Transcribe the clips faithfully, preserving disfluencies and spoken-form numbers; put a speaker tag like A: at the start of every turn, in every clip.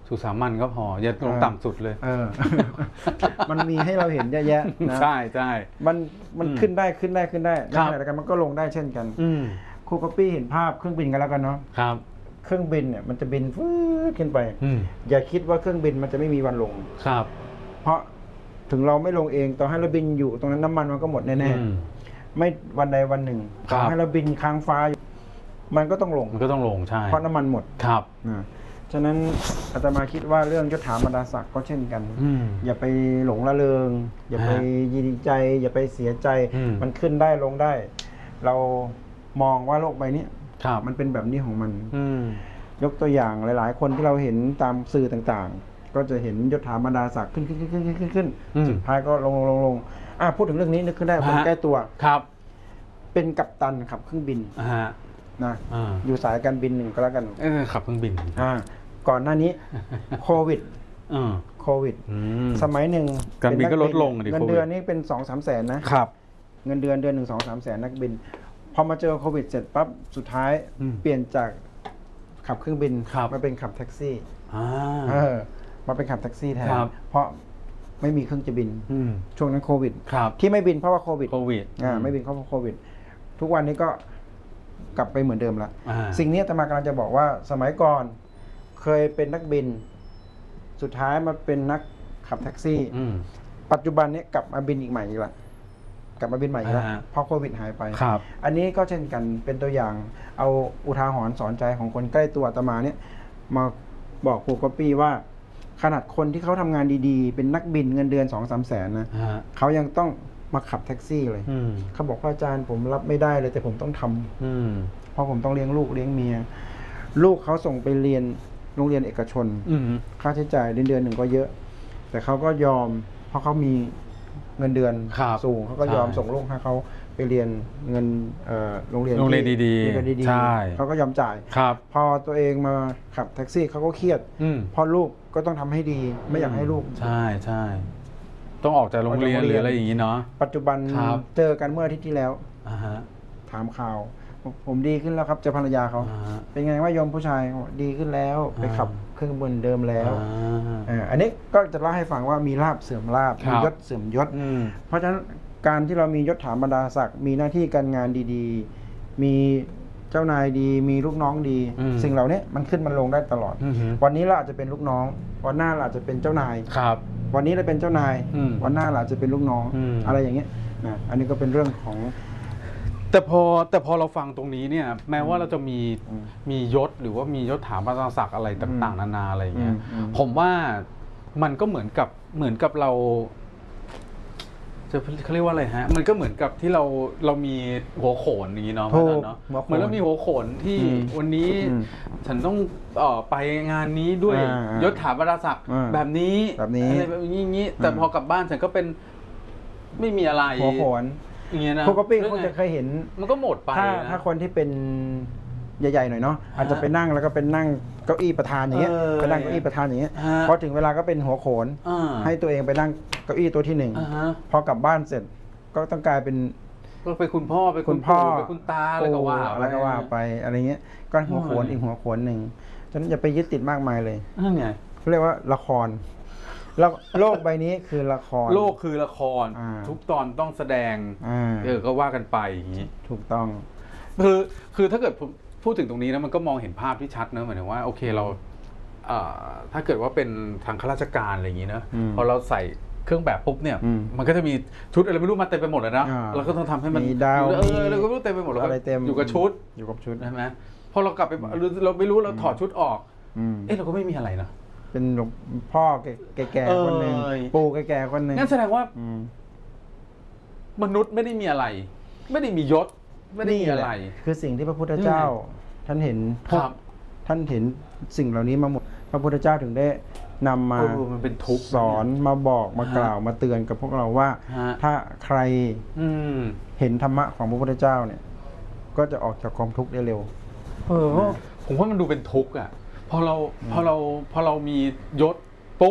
A: สุสามัญก็พออย่าลงต่ำสุดเลย
B: เออ มันมีให้เราเห็นเยอะแยะนะ
A: ใช่ใช่
B: มันมันขึ้นได้ขึ้นได้ขึ้นได้ในขณะเดียวกันมันก็ลงได้เช่นกันครูก๊อปปี้เห็นภาพเครื่องบินกันแล้วกันเนาะ
A: ครับ
B: เครื่องบินเนี่ยมันจะบินฟื้นขึ้นไปอย่าคิดว่าเครื่องบินมันจะไม่มีวันลง
A: ครับ
B: เพราะถึงเราไม่ลงเองต่อให้เราบินอยู่ตรงนั้นน้ำมันมันก็หมดแน่ๆไม่วันใดวันหนึ่งต่อให้เราบินค้างฟ้ามันก็ต้องลง
A: มันก็ต้องลงใช่
B: เพราะน้ำมันหมด
A: ครับ
B: ฉะนั้นอาตมาคิดว่าเรื่องยศถาบรรดาศักดิ์ก็เช่นกันอย่าไปหลงละเลงอย่าไปยินดีใจอย่าไปเสียใจมันขึ้นได้ลงได้เรามองว่าโลกใบนี้มันเป็นแบบนี้ของมันยกตัวอย่างหลายๆคนที่เราเห็นตามสื่อต่างๆก็จะเห็นยศถาบรรดาศักดิ์ขึ้นขึ้นขึ้นขึ้นขึ้นขึ้นสุดท้ายก็ลงลงลงอ่ะพูดถึงเรื่องนี้นึกขึ้นได้คนใกล้ตัว
A: ครับ
B: เป็นกัปตันขับเครื่องบินนะอยู่สายการบินหนึ่งก็แล้วกัน
A: เออขับเครื่องบิน
B: อ่าก่อนหน้านี้โควิดโควิดสมัยหนึ่ง
A: การบินก็ลดลง
B: เงินเดือนนี่เป็นสองสามแสนนะครับเงินเดือนเดือนหนึ่งสองสามแสนนักบินพอมาเจอโควิดเสร็จปั๊บสุดท้ายเปลี่ยนจากขับเครื่องบินมาเป็นขับแท็กซี่เออมาเป็นขับแท็กซี่แทนเพราะไม่มีเครื่องจะบินช่วงนั้นโควิดที่ไม่บินเพราะว่าโควิด
A: โควิด
B: อ่าไม่บินเพราะว่าโควิดทุกวันนี้ก็กลับไปเหมือนเดิมละสิ่งนี้อาตมากำลังจะบอกว่าสมัยก่อนเคยเป็นนักบินสุดท้ายมาเป็นนักขับแท็กซี่ปัจจุบันนี้กลับมาบินอีกใหม่อีกละกลับมาบินใหม่อีกแล้วเพราะโควิดหายไปอันนี้ก็เช่นกันเป็นตัวอย่างเอาอุทาหรณ์สอนใจของคนใกล้ตัวอาตมาเนี่ยมาบอกครูก๊อปปี้ว่าขนาดคนที่เขาทำงานดีๆเป็นนักบินเงินเดือนสองสามแสนนะเขายังต้องมาขับแท็กซี่เลยเขาบอกว่าอาจารย์ผมรับไม่ได้เลยแต่ผมต้องทำเพราะผมต้องเลี้ยงลูกเลี้ยงเมียลูกเขาส่งไปเรียนโรงเรียนเอกชนค่าใช้จ่ายเดือนเดือนหนึ่งก็เยอะแต่เขาก็ยอมเพราะเขามีเงินเดือนสูงเขาก็ยอมส่งลูกให้เขาไปเรียนเงินโรงเรียน
A: โรงเรียนดี
B: ๆใช่เขาก็ยอมจ่ายพอตัวเองมาขับแท็กซี่เขาก็เครียดเพราะลูกก็ต้องทำให้ดีไม่อยากให้ลูก
A: ใช่ใช่ต้องออกจากโรงเรียนหรืออะไรอย่างนี้เนาะ
B: ปัจจุบันเจอกันเมื่ออาทิตย์ที่แล้วถามข่าวผมดีขึ้นแล้วครับเจอภรรยาเขาเป็นไงว่าโยมผู้ชายดีขึ้นแล้วไปขับเครื่องบินเดิมแล้วอันนี้ก็จะเล่าให้ฟังว่ามีลาภเสื่อมลาภมียศเสื่อมยศเพราะฉะนั้นการที่เรามียศถาบรรดาศักดิ์มีหน้าที่การงานดีๆมีเจ้านายดีมีลูกน้องดีสิ่งเหล่านี้มันขึ้นมันลงได้ตลอดวันนี้เราอาจจะเป็นลูกน้องวันหน้าเราอาจจะเป็นเจ้านายวันนี้เราเป็นเจ้านายวันหน้าเราอาจจะเป็นลูกน้องอะไรอย่างเงี้ยนะอันนี้ก็เป็นเรื่องของ
A: แต่พอแต่พอเราฟังตรงนี้เนี่ยแม้ว่าเราจะมีมียศหรือว่ามียศถาบรรดาศักดิ์อะไรต่างๆนานาอะไรอย่างเงี้ยผมว่ามันก็เหมือนกับเหมือนกับเราจะเขาเรียกว่าอะไรฮะมันก็เหมือนกับที่เราเรามีหัวโขนอย่างนี้เนาะเนาะเหมือนเรามีหัวโขนที่วันนี้ฉันต้องเอ่อไปงานนี้ด้วยยศถาบรรดาศักดิ์แบบนี้
B: แบบนี้
A: อะไรแบบนี้แต่พอกลับบ้านฉันก็เป็นไม่มีอะไร
B: หัวโขน
A: อย่างเงี้ยนะ
B: ครูก๊อปปี้คงจะเคยเห็น
A: มันก็หมดไป
B: ถ้าถ้าคนที่เป็นใหญ่ๆหน่อยเนาะอาจจะไปนั่งแล้วก็เป็นนั่งเก้าอี้ประธานอย่างเงี้ยไปนั่งเก้าอี้ประธานอย่างเงี้ยพอถึงเวลาก็เป็นหัวโขนให้ตัวเองไปนั่งเก้าอี้ตัวที่หนึ่งพอกลับบ้านเสร็จก็ต้องกลายเป็น
A: ก็ไปคุณพ่อไปคุณพ่อไปคุณตาอะไรก็ว่า
B: อะไรก็ว่าไปอะไรเงี้ยก็หัวโขนอีกหัวโขนหนึ่งฉะนั้นอย่าไปยึดติดมากมายเลย
A: นั่นไง
B: เขาเรียกว่าละครแล้วโลกใบนี้คือละคร
A: โลกคือละครทุกตอนต้องแสดงเออก็ว่ากันไปอย่างนี้
B: ถูกต้อง
A: คือคือถ้าเกิดพูดถึงตรงนี้นะมันก็มองเห็นภาพที่ชัดเนอะหมายถึงว่าโอเคเราถ้าเกิดว่าเป็นทางข้าราชการอะไรอย่างนี้นะพอเราใส่เครื่องแบบปุ๊บเนี่ยมันก็จะมีชุดอะไรไม่รู้มาเต็มไปหมดเลยนะเราก็ต้องทำให้มัน
B: มีดาว
A: เออเราก็รู้เต็มไปหมดแล้ว
B: อะไรเต็ม
A: อยู่กับชุด
B: อยู่กับชุด
A: ใช่ไหมพอเรากลับไปเราไม่รู้เราถอดชุดออกเอ๊ะเราก็ไม่มีอะไรนะ
B: เป็นหลวงพ่อแก่ๆคนหนึ่งปู่แก่ๆคนหนึ่ง
A: งั้นแสดงว่า มนุษย์ไม่ได้มีอะไรไม่ได้มียศไม่ได้มีอะไร
B: คือสิ่งที่พระพุทธเจ้าท่านเห็นท่านเห็นสิ่งเหล่านี้มาหมดพระพุทธเจ้าถึงได้นำมา
A: มันเป็นทุกข์
B: สอนมาบอกมากล่าวมาเตือนกับพวกเราว่าถ้าใครเห็นธรรมะของพระพุทธเจ้าเนี่ยก็จะออกจากความทุกข์ได้เร็ว
A: เออผมว่ามันดูเป็นทุกข์อ่ะพอเราพอเราพอเรามียศปุ๊บ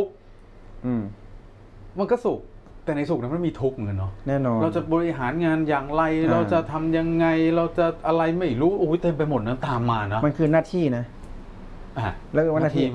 A: มันก็สุขแต่ในสุขนั้นมันมีทุกข์เหมือนกันเนาะ
B: แน่นอน
A: เราจะบริหารงานอย่างไรเราจะทำยังไงเราจะอะไรไม่รู้โอ้ยเต็มไปหมดนะตามมานะ
B: มันคือหน้าที่นะ
A: อ่ะ
B: แล้วว่าหน้าที่